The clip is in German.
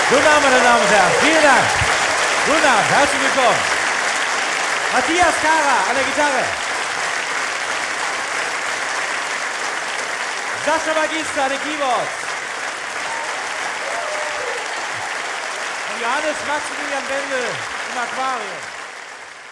Guten Abend, meine Damen und Herren. Vielen Dank. Guten Abend, herzlich willkommen. Matthias Kara an der Gitarre. Sascha Magister an den Keyboards. Und Johannes Maximilian Wendel im Aquarium.